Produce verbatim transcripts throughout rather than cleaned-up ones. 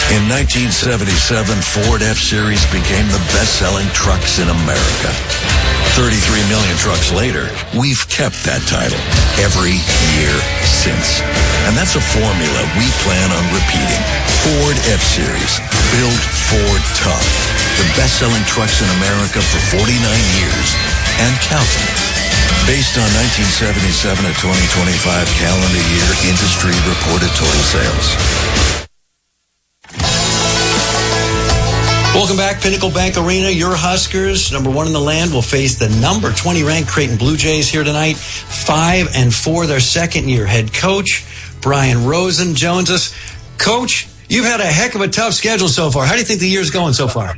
In nineteen seventy-seven, Ford F-Series became the best-selling trucks in America. thirty-three million trucks later, we've kept that title every year since. And that's a formula we plan on repeating. Ford F-Series, built Ford tough. The best-selling trucks in America for forty-nine years and counting. Based on nineteen seventy-seven to twenty twenty-five calendar year industry reported total sales. Welcome back, Pinnacle Bank Arena. Your Huskers, number one in the land, will face the number twenty ranked Creighton Blue Jays here tonight. Five and four, their second year head coach, Brian Rosen, joins us. Coach, you've had a heck of a tough schedule so far. How do you think the year's going so far?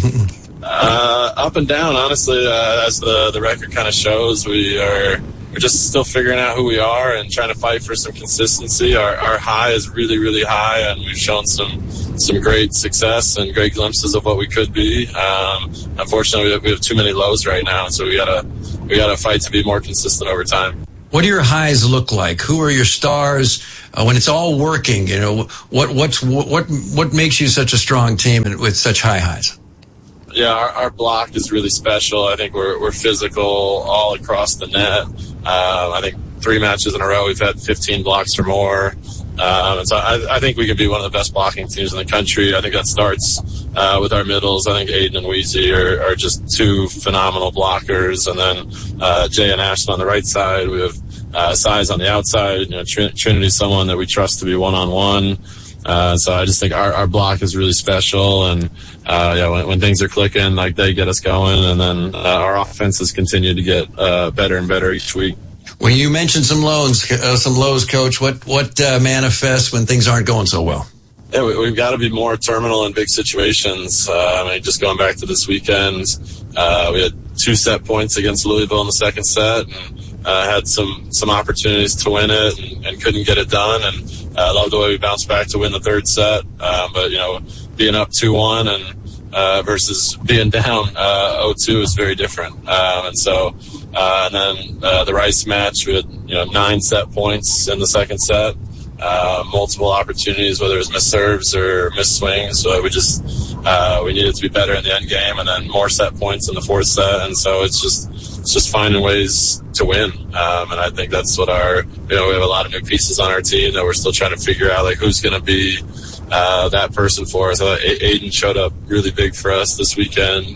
uh, up and down, honestly, uh, as the, the record kind of shows. We are we're just still figuring out who we are and trying to fight for some consistency. Our, our high is really, really high, and we've shown some some great success and great glimpses of what we could be. Um, unfortunately, we have, we have too many lows right now, so we gotta we gotta fight to be more consistent over time. What do your highs look like? Who are your stars uh, when it's all working? You know, what what's what what makes you such a strong team and with such high highs? Yeah, our, our block is really special. I think we're we're physical all across the net. Um, I think three matches in a row we've had fifteen blocks or more. Um, and so I, I think we could be one of the best blocking teams in the country. I think that starts uh, with our middles. I think Aiden and Weezy are, are just two phenomenal blockers. And then uh, Jay and Ashton on the right side. We have uh, Size on the outside. You know, Trin- Trinity's someone that we trust to be one-on-one. Uh, so I just think our, our block is really special. And uh, yeah, when, when things are clicking, like they get us going. And then uh, our offenses continue to get uh, better and better each week. When you mentioned some lows, uh, some lows, Coach, what what uh, manifests when things aren't going so well? Yeah, we, we've got to be more terminal in big situations. Uh, I mean, just going back to this weekend, uh, we had two set points against Louisville in the second set, and uh, had some some opportunities to win it, and, and couldn't get it done. And I uh, love the way we bounced back to win the third set. Um, but you know, being up two one and uh, versus being down uh, oh two is very different. Um, and so. Uh, and then uh, the Rice match, we had you know nine set points in the second set, uh, multiple opportunities, whether it was missed serves or missed swings. So we just uh, we needed to be better in the end game, and then more set points in the fourth set. And so it's just it's just finding ways to win. Um, and I think that's what our you know we have a lot of new pieces on our team that we're still trying to figure out like who's going to be uh, that person for us. I thought Aiden showed up really big for us this weekend.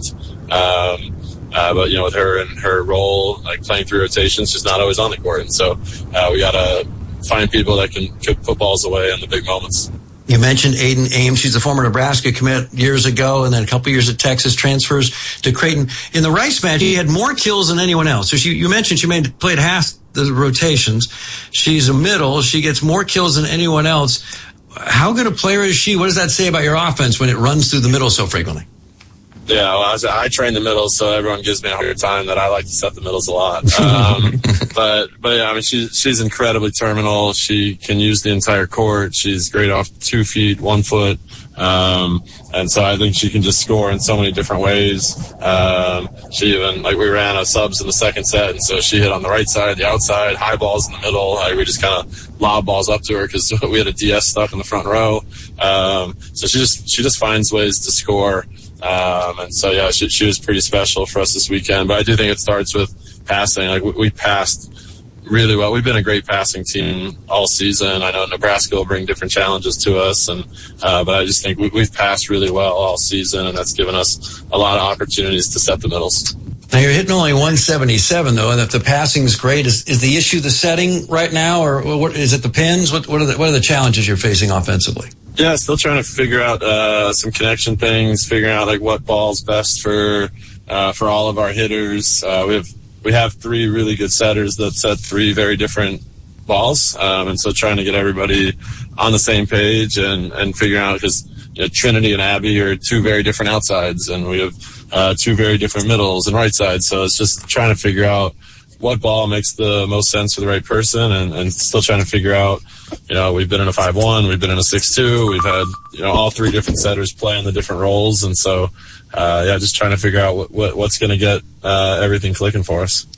Um, Uh, but, you know, with her and her role, like playing through rotations, she's not always on the court. And so uh, we got to find people that can kick footballs away in the big moments. You mentioned Aiden Ames. She's a former Nebraska commit years ago, and then a couple years at Texas, transfers to Creighton. In the Rice match, he had more kills than anyone else. So she, you mentioned she made, played half the rotations. She's a middle. She gets more kills than anyone else. How good a player is she? What does that say about your offense when it runs through the middle so frequently? Yeah, well, I, was, I train the middles, so everyone gives me a hard time that I like to set the middles a lot. Um, but, but yeah, I mean, she, she's incredibly terminal. She can use the entire court. She's great off two feet, one foot. Um, and so I think she can just score in so many different ways. Um, she even, like, we ran a subs in the second set, and so she hit on the right side, the outside, high balls in the middle. Like, we just kind of lob balls up to her because we had a D S stuck in the front row. Um, so she just, she just finds ways to score. Um, and so, yeah, she, she was pretty special for us this weekend. But I do think it starts with passing. Like, we, we passed really well. We've been a great passing team all season. I know Nebraska will bring different challenges to us, and uh, but I just think we, we've passed really well all season, and that's given us a lot of opportunities to set the middles. Now, you're hitting only one seventy-seven, though, and if the passing's great, is, is the issue the setting right now, or what, is it the pins? What, what, are the, what are the challenges you're facing offensively? Yeah, still trying to figure out uh, some connection things, figuring out like what ball's best for uh, for all of our hitters. Uh, we have we have three really good setters that set three very different balls, um, and so trying to get everybody on the same page and and figuring out because you know, Trinity and Abby are two very different outsides, and we have uh, two very different middles and right sides. So it's just trying to figure out what ball makes the most sense for the right person, and, and still trying to figure out, you know, we've been in a five one, we've been in a six two, we've had, you know, all three different setters playing the different roles. And so, uh, yeah, just trying to figure out what, what what's going to get uh, everything clicking for us.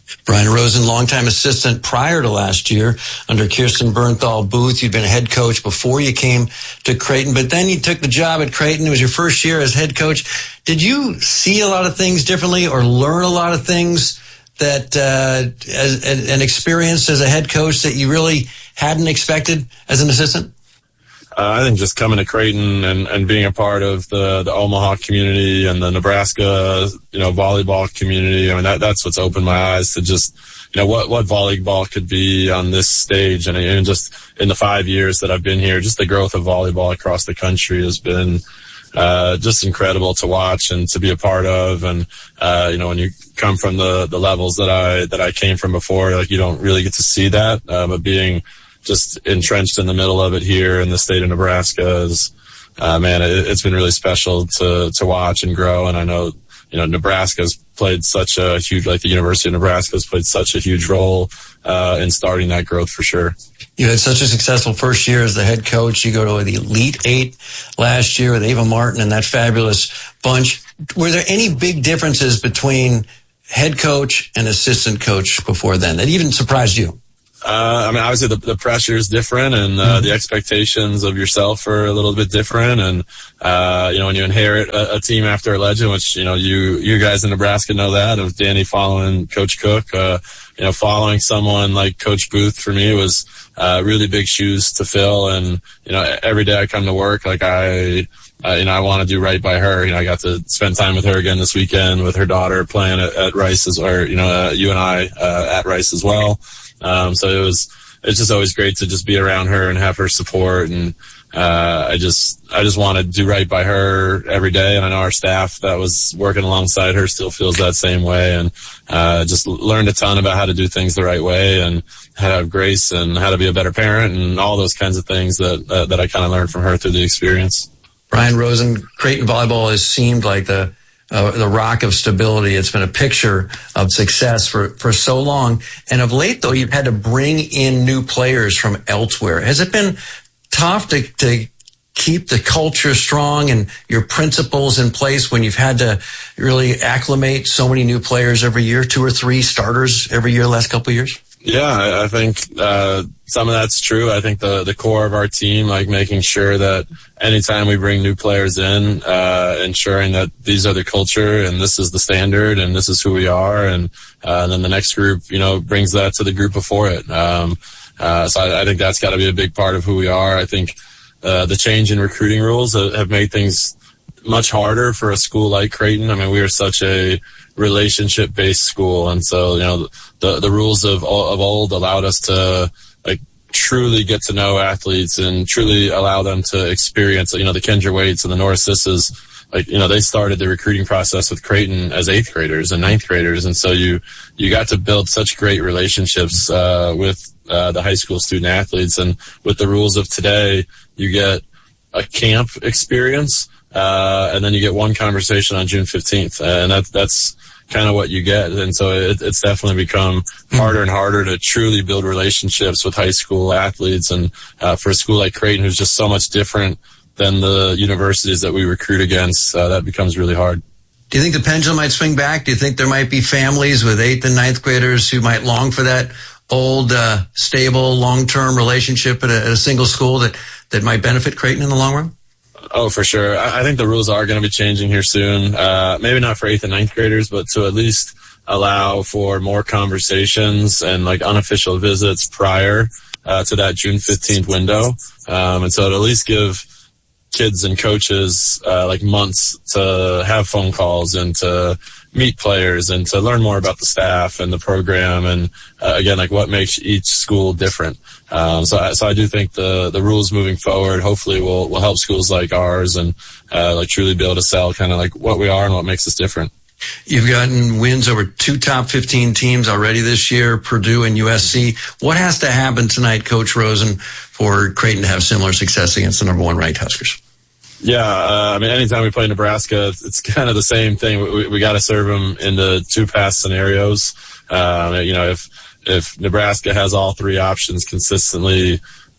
Brian Rosen, longtime assistant prior to last year under Kirsten Bernthal Booth. You'd been a head coach before you came to Creighton, but then you took the job at Creighton. It was your first year as head coach. Did you see a lot of things differently or learn a lot of things that uh, as an experience as a head coach that you really hadn't expected as an assistant? Uh, I think just coming to Creighton and, and being a part of the, the Omaha community and the Nebraska, you know, volleyball community. I mean, that, that's what's opened my eyes to just, you know, what, what volleyball could be on this stage. And, and just in the five years that I've been here, just the growth of volleyball across the country has been, uh, just incredible to watch and to be a part of. And, uh, you know, when you come from the, the levels that I, that I came from before, like you don't really get to see that. Uh, but being just entrenched in the middle of it here in the state of Nebraska is, uh, man, it, it's been really special to, to watch and grow. And I know, you know, Nebraska's played such a huge, like the University of Nebraska has played such a huge role, uh, in starting that growth for sure. You had such a successful first year as the head coach. You go to the Elite Eight last year with Ava Martin and that fabulous bunch. Were there any big differences between head coach and assistant coach before then that even surprised you? Uh, I mean, obviously the, the pressure is different and, uh, the expectations of yourself are a little bit different. And, uh, you know, when you inherit a, a team after a legend, which, you know, you, you guys in Nebraska know that, of Danny following Coach Cook, uh, you know, following someone like Coach Booth for me was, uh, really big shoes to fill. And, you know, every day I come to work, like I, uh, you know, I want to do right by her. You know, I got to spend time with her again this weekend with her daughter playing at, at Rice's, or, you know, uh, you and I, uh, at Rice as well. Um, so it was, it's just always great to just be around her and have her support. And, uh, I just, I just want to do right by her every day. And I know our staff that was working alongside her still feels that same way. And, uh, just learned a ton about how to do things the right way and how to have grace and how to be a better parent and all those kinds of things that, uh, that I kind of learned from her through the experience. Brian Rosen, Creighton volleyball has seemed like the, Uh, the rock of stability. It's been a picture of success for, for so long. And of late, though, you've had to bring in new players from elsewhere. Has it been tough to, to keep the culture strong and your principles in place when you've had to really acclimate so many new players every year, two or three starters every year the last couple of years? Yeah, I think uh, some of that's true. I think the, the core of our team, like making sure that anytime we bring new players in, uh, ensuring that these are the culture and this is the standard and this is who we are. And, uh, and then the next group, you know, brings that to the group before it. Um, uh, so I, I think that's got to be a big part of who we are. I think uh, the change in recruiting rules have made things much harder for a school like Creighton. I mean, we are such a relationship-based school, and so, you know, the the rules of of old allowed us to like truly get to know athletes and truly allow them to experience, you know, the Kendra Waits and the Nora Sisses. Like, you know, they started the recruiting process with Creighton as eighth graders and ninth graders, and so you you got to build such great relationships uh, with uh, the high school student athletes. And with the rules of today, you get a camp experience. Uh, and then you get one conversation on June fifteenth, and that, that's kind of what you get. And so it, it's definitely become harder and harder to truly build relationships with high school athletes. And, uh, for a school like Creighton, who's just so much different than the universities that we recruit against, uh, that becomes really hard. Do you think the pendulum might swing back? Do you think there might be families with eighth and ninth graders who might long for that old, uh, stable, long-term relationship at a, at a single school that, that might benefit Creighton in the long run? Oh, for sure. I think the rules are going to be changing here soon. Uh, maybe not for eighth and ninth graders, but to at least allow for more conversations and like unofficial visits prior uh, to that June fifteenth window. Um, and so to at least give kids and coaches uh, like months to have phone calls and to meet players and to learn more about the staff and the program. And uh, again, like what makes each school different. Um, so, I, so I do think the, the rules moving forward, hopefully will, will help schools like ours and, uh, like truly be able to sell kind of like what we are and what makes us different. You've gotten wins over two top fifteen teams already this year, Purdue and U S C. What has to happen tonight, Coach Rosen, for Creighton to have similar success against the number one ranked Huskers? Yeah, uh, I mean, anytime we play Nebraska, it's, it's kind of the same thing. We, we, we got to serve them into two pass scenarios. Um, you know, if, if Nebraska has all three options consistently,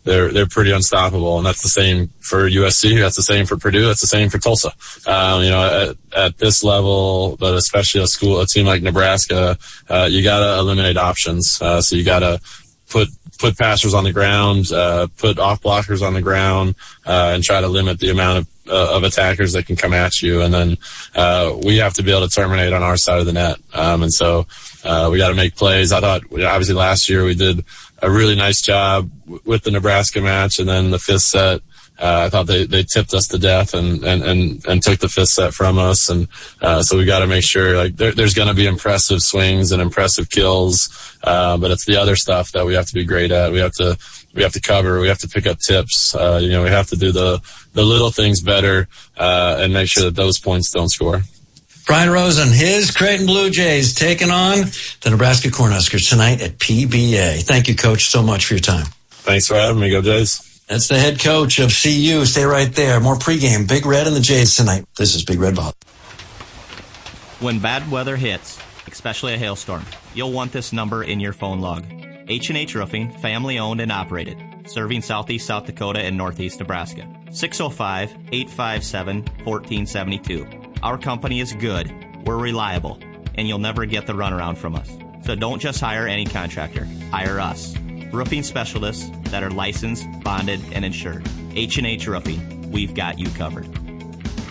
they're they're pretty unstoppable. And that's the same for U S C. That's the same for Purdue. That's the same for Tulsa. Um, you know, at, at this level, but especially a school, a team like Nebraska, uh, you got to eliminate options. Uh, so you got to put put passers on the ground, uh, put off blockers on the ground, uh, and try to limit the amount of uh, of attackers that can come at you. And then uh, we have to be able to terminate on our side of the net. Um, and so uh, we got to make plays. I thought, obviously, last year we did a really nice job w- with the Nebraska match, and then the fifth set, uh, I thought they, they tipped us to death and, and, and, and took the fifth set from us. And uh, so we got to make sure, like, there, there's going to be impressive swings and impressive kills, uh, but it's the other stuff that we have to be great at. We have to we have to cover. We have to pick up tips. Uh, you know, we have to do the the little things better uh, and make sure that those points don't score. Brian Rosen, his Creighton Blue Jays taking on the Nebraska Cornhuskers tonight at P B A. Thank you, Coach, so much for your time. Thanks for having me. Go Jays. That's the head coach of C U. Stay right there. More pregame. Big Red and the Jays tonight. This is Big Red Ball. When bad weather hits, especially a hailstorm, you'll want this number in your phone log. H and H Roofing, family owned and operated, serving southeast South Dakota and northeast Nebraska. six oh five, eight five seven, one four seven two. Our company is good, we're reliable, and you'll never get the runaround from us. So don't just hire any contractor, hire us. Roofing specialists that are licensed, bonded, and insured. H and H Roofing, we've got you covered.